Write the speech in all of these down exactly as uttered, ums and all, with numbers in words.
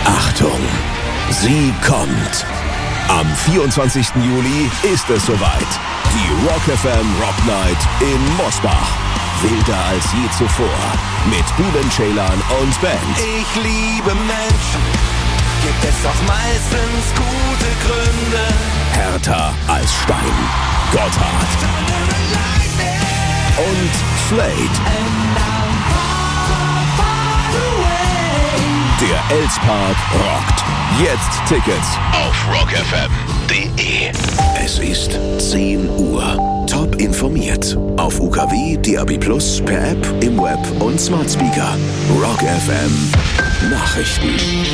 Achtung, sie kommt. Am vierundzwanzigsten Juli ist es soweit. Die Rock F M Rock Night in Mosbach. Wilder als je zuvor. Mit Bülent Ceylan und Band. Ich liebe Menschen. Gibt es doch meistens gute Gründe. Härter als Stein. Gotthard. Und Slade. Der Elspark rockt. Jetzt Tickets auf rock f m punkt d e. Es ist zehn Uhr. Top informiert. Auf U K W, D A B plus, per App, im Web und Smart Speaker. Rock F M Nachrichten.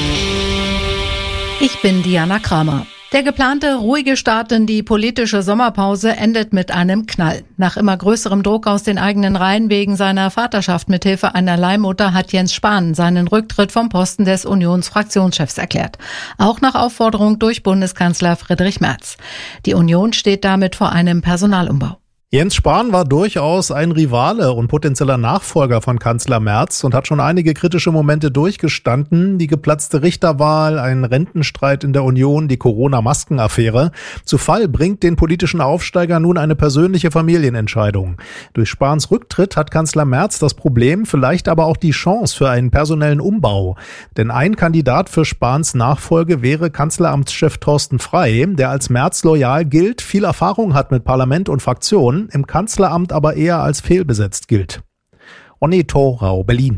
Ich bin Diana Kramer. Der geplante ruhige Start in die politische Sommerpause endet mit einem Knall. Nach immer größerem Druck aus den eigenen Reihen wegen seiner Vaterschaft mithilfe einer Leihmutter hat Jens Spahn seinen Rücktritt vom Posten des Unionsfraktionschefs erklärt. Auch nach Aufforderung durch Bundeskanzler Friedrich Merz. Die Union steht damit vor einem Personalumbau. Jens Spahn war durchaus ein Rivale und potenzieller Nachfolger von Kanzler Merz und hat schon einige kritische Momente durchgestanden. Die geplatzte Richterwahl, ein Rentenstreit in der Union, die Corona-Maskenaffäre. Zu Fall bringt den politischen Aufsteiger nun eine persönliche Familienentscheidung. Durch Spahns Rücktritt hat Kanzler Merz das Problem, vielleicht aber auch die Chance für einen personellen Umbau. Denn ein Kandidat für Spahns Nachfolge wäre Kanzleramtschef Thorsten Frey, der als Merz loyal gilt, viel Erfahrung hat mit Parlament und Fraktionen, im Kanzleramt aber eher als fehlbesetzt gilt. Onne Thorau, Berlin.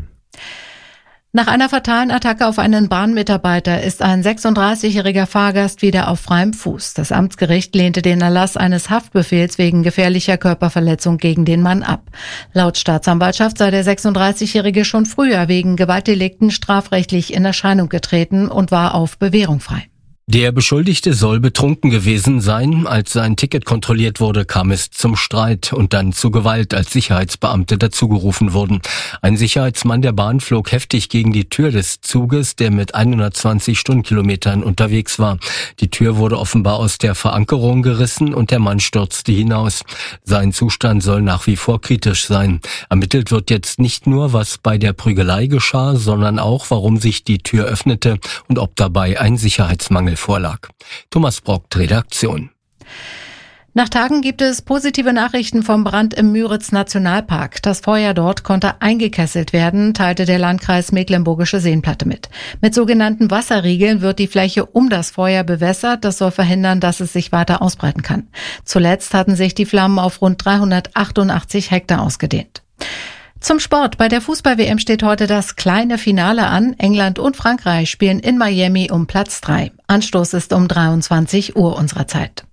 Nach einer fatalen Attacke auf einen Bahnmitarbeiter ist ein sechsunddreißigjähriger Fahrgast wieder auf freiem Fuß. Das Amtsgericht lehnte den Erlass eines Haftbefehls wegen gefährlicher Körperverletzung gegen den Mann ab. Laut Staatsanwaltschaft sei der sechsunddreißigjährige schon früher wegen Gewaltdelikten strafrechtlich in Erscheinung getreten und war auf Bewährung frei. Der Beschuldigte soll betrunken gewesen sein. Als sein Ticket kontrolliert wurde, kam es zum Streit und dann zu Gewalt, als Sicherheitsbeamte dazugerufen wurden. Ein Sicherheitsmann der Bahn flog heftig gegen die Tür des Zuges, der mit hundertzwanzig Stundenkilometern unterwegs war. Die Tür wurde offenbar aus der Verankerung gerissen und der Mann stürzte hinaus. Sein Zustand soll nach wie vor kritisch sein. Ermittelt wird jetzt nicht nur, was bei der Prügelei geschah, sondern auch, warum sich die Tür öffnete und ob dabei ein Sicherheitsmangel vorlag. Thomas Brockt, Redaktion. Nach Tagen gibt es positive Nachrichten vom Brand im Müritz-Nationalpark. Das Feuer dort konnte eingekesselt werden, teilte der Landkreis Mecklenburgische Seenplatte mit. Mit sogenannten Wasserriegeln wird die Fläche um das Feuer bewässert. Das soll verhindern, dass es sich weiter ausbreiten kann. Zuletzt hatten sich die Flammen auf rund dreihundertachtundachtzig Hektar ausgedehnt. Zum Sport. Bei der Fußball-W M steht heute das kleine Finale an. England und Frankreich spielen in Miami um Platz drei. Anstoß ist um dreiundzwanzig Uhr unserer Zeit.